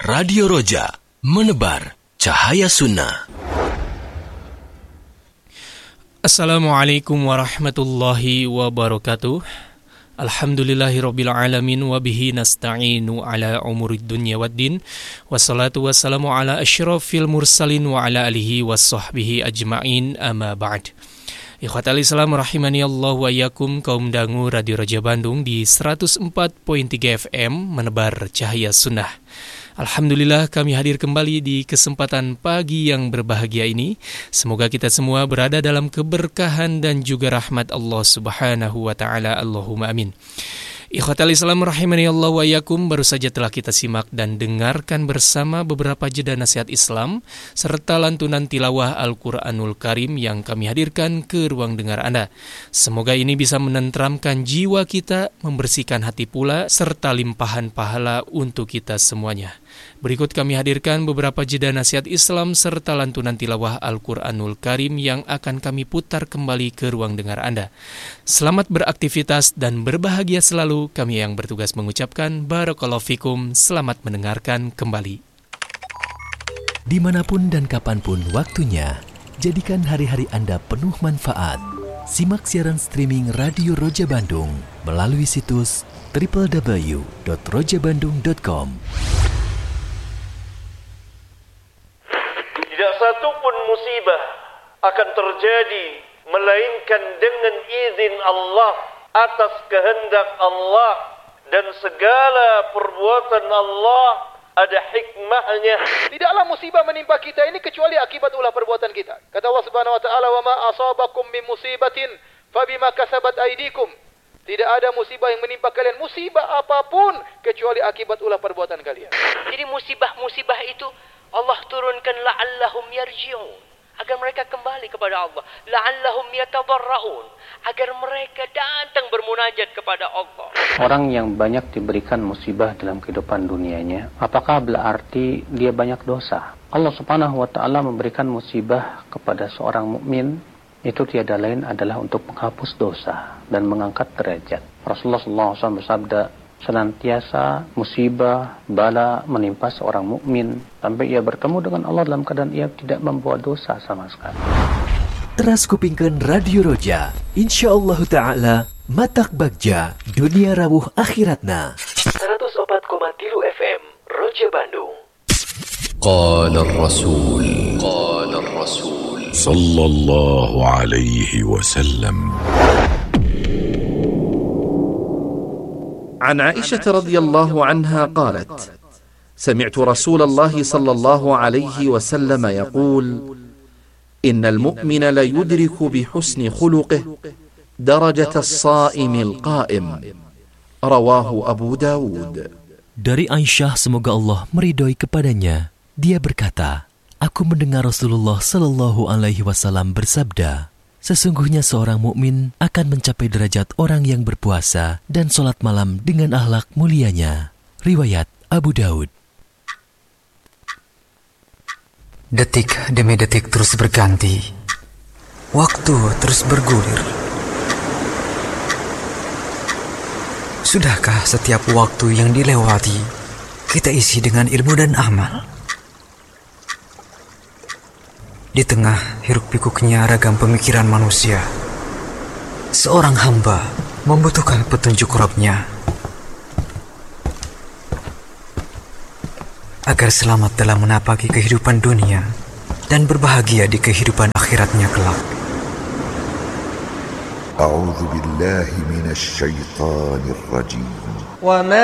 Radio Roja, menebar cahaya sunnah. Assalamualaikum warahmatullahi wabarakatuh. Alhamdulillahirabbil alamin wa bihi nasta'inu ala umurid dunya waddin. Wassalatu wassalamu ala asyrafil mursalin wa ala alihi wassahbihi ajma'in, amma ba'd. Ikhwatal Islam rahimani Allah wa iyyakum, kaum dangu Radio Roja Bandung di 104.3 FM menebar cahaya sunnah. Alhamdulillah kami hadir kembali di kesempatan pagi yang berbahagia ini. Semoga kita semua berada dalam keberkahan dan juga rahmat Allah Subhanahu wa taala. Allahumma amin. Ikhwatal Islam rahimani Allah wa iyyakum, baru saja telah kita simak dan dengarkan bersama beberapa jeda nasihat Islam serta lantunan tilawah Al-Qur'anul Karim yang kami hadirkan ke ruang dengar Anda. Semoga ini bisa menenteramkan jiwa kita, membersihkan hati pula, serta limpahan pahala untuk kita semuanya. Berikut kami hadirkan beberapa jeda nasihat Islam serta lantunan tilawah Al-Qur'anul Karim yang akan kami putar kembali ke ruang dengar Anda. Selamat beraktivitas dan berbahagia selalu. Kami yang bertugas mengucapkan Barakallahu fikum. Selamat mendengarkan kembali. Dimanapun dan kapanpun waktunya, jadikan hari-hari Anda penuh manfaat. Simak siaran streaming Radio Roja Bandung melalui situs www.rojabandung.com. Tidak satu pun musibah akan terjadi melainkan dengan izin Allah, atas kehendak Allah, dan segala perbuatan Allah ada hikmahnya. Tidaklah musibah menimpa kita ini kecuali akibat ulah perbuatan kita. Kata Allah Subhanahu wa taala, "Wa ma asabakum min musibatin fabima kasabat aydikum." Tidak ada musibah yang menimpa kalian, musibah apapun, kecuali akibat ulah perbuatan kalian. Jadi musibah-musibah itu Allah turunkan la'allahum yarji'un, agar mereka kembali kepada Allah. La'allahum yatadarra'un, agar mereka datang bermunajat kepada Allah. Orang yang banyak diberikan musibah dalam kehidupan dunianya, apakah berarti dia banyak dosa? Allah Subhanahu wa taala memberikan musibah kepada seorang mukmin, itu tiada lain adalah untuk menghapus dosa dan mengangkat derajat. Rasulullah SAW bersabda, senantiasa musibah, bala menimpa seorang mukmin sampai ia bertemu dengan Allah dalam keadaan ia tidak membawa dosa sama sekali. Teras kupingkeun Radio Roja, insyaallah taala matak bagja dunia rawuh akhiratna. 104,3 FM Roja Bandung. Qala ar-rasul sallallahu alaihi wasallam. عن عائشة رضي الله عنها قالت: سمعت رسول الله صلى الله عليه وسلم يقول: إن المؤمن ليدرك بحسن خلقه درجة الصائم القائم. رواه أبو داود. Dari Aisyah, semoga Allah meridhoi kepadanya, dia berkata, aku mendengar Rasulullah sallallahu alaihi wasallam bersabda, sesungguhnya seorang mukmin akan mencapai derajat orang yang berpuasa dan sholat malam dengan akhlak mulianya. Riwayat Abu Daud. Detik demi detik terus berganti. Waktu terus bergulir. Sudahkah setiap waktu yang dilewati kita isi dengan ilmu dan amal? Di tengah hiruk-pikuknya ragam pemikiran manusia, seorang hamba membutuhkan petunjuk Rabb-Nya agar selamat dalam menapaki kehidupan dunia dan berbahagia di kehidupan akhiratnya kelak. A'udzu billahi minasy syaithanir rajim. Wa ma